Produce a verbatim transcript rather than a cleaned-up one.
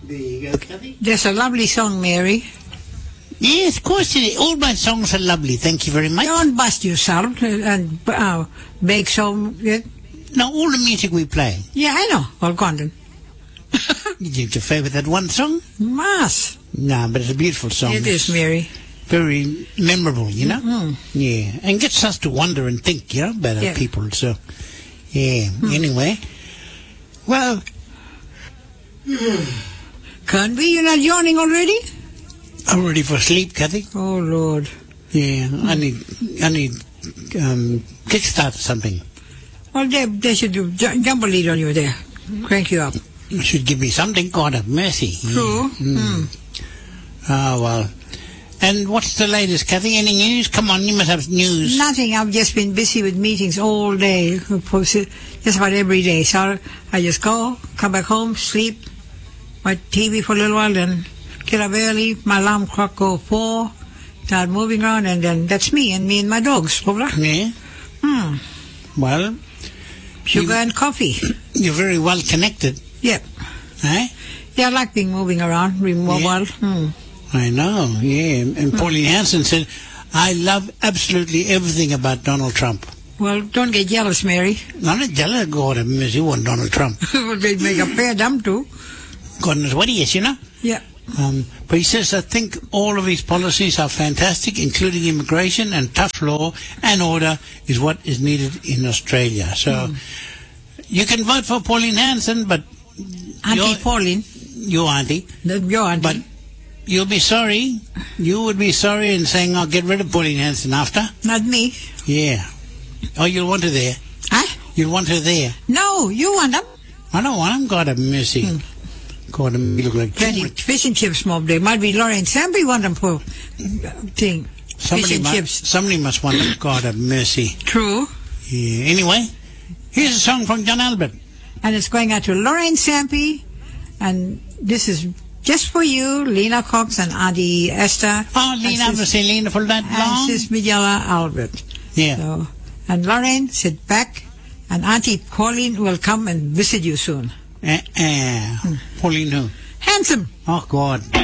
There you go, Kathy. That's a lovely song, Mary. Yes, of course. It is. All my songs are lovely. Thank you very much. Don't bust yourself and uh, bake so... Yeah. Now, all the music we play. Yeah, I know. Well, go on then. Did you favour that one song? Mass. No, but it's a beautiful song. It is, Mary. Very memorable, you know? Mm-hmm. Yeah. And gets us to wonder and think, you know, about yeah. our people. So, yeah. Mm. Anyway. Well... Can't be? You're not yawning already? I'm ready for sleep, Kathy. Oh, Lord. Yeah, mm. I need... I need... Um, kickstart or something. Well, they, they should do jump a lead on you there. Crank you up. You should give me something. God have mercy. True. Yeah. Mm. Ah, well. And what's the latest, Kathy? Any news? Come on, you must have news. Nothing. I've just been busy with meetings all day. Just about every day. So I just go, come back home, sleep, watch T V for a little while, then get up early. My alarm clock go four, start moving around, and then that's me and me and my dogs. Yeah? Hmm. Well... Sugar you, and coffee. You're very well connected. Yep. Eh? Yeah, I like being moving around, being mobile. Yeah. Hmm. I know, yeah. And hmm. Pauline Hanson said, I love absolutely everything about Donald Trump. Well, don't get jealous, Mary. I'm not jealous. God have mercy, you want Donald Trump. Well, they'd make a pair of them too. God knows what he is, you know? Yeah. Um, but he says, I think all of his policies are fantastic, including immigration and tough law and order is what is needed in Australia. So mm. you can vote for Pauline Hanson, but... Auntie Pauline. Your auntie. Your auntie. But you'll be sorry. You would be sorry in saying, I'll get rid of Pauline Hanson after. Not me. Yeah. Oh, you'll want her there. Huh? You'll want her there. No, you want them. I don't want them. God have mercy. Mm. God, you look like Plenty fish and chips, Mob. There might be Lawrence Samby want them for thing. Somebody fish and must, chips. Somebody must want them. God have mercy. True. Yeah. Anyway, here's a song from John Albert. And it's going out to Lawrence Samby. And this is just for you, Lena Cox and Auntie Esther. Oh, Lena, I've seen Lena for that long. And Sis Miguela Albert. Yeah. So, and Lorraine, sit back. And Auntie Pauline will come and visit you soon. Eh, eh. Hmm. Pauline who? Handsome. Oh, God.